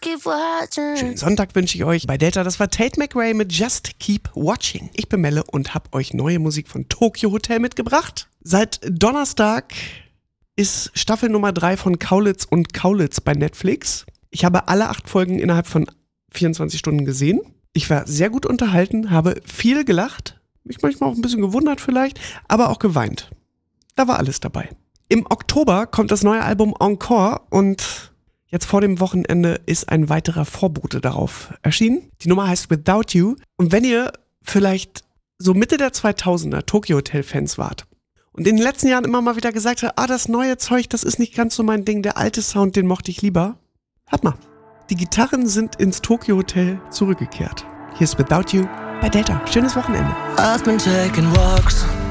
keep watching. Schönen Sonntag wünsche ich euch bei Delta. Das war Tate McRae mit Just Keep Watching. Ich bin Melle und habe euch neue Musik von Tokyo Hotel mitgebracht. Seit Donnerstag ist Staffel Nummer 3 von Kaulitz und Kaulitz bei Netflix. Ich habe alle 8 Folgen innerhalb von 24 Stunden gesehen. Ich war sehr gut unterhalten, habe viel gelacht, mich manchmal auch ein bisschen gewundert vielleicht, aber auch geweint. Da war alles dabei. Im Oktober kommt das neue Album Encore und jetzt vor dem Wochenende ist ein weiterer Vorbote darauf erschienen. Die Nummer heißt Without You. Und wenn ihr vielleicht so Mitte der 2000er Tokyo Hotel Fans wart und in den letzten Jahren immer mal wieder gesagt habt, das neue Zeug, das ist nicht ganz so mein Ding, der alte Sound, den mochte ich lieber. Hört mal, die Gitarren sind ins Tokyo Hotel zurückgekehrt. Hier ist Without You bei Delta. Schönes Wochenende. I've been taking walks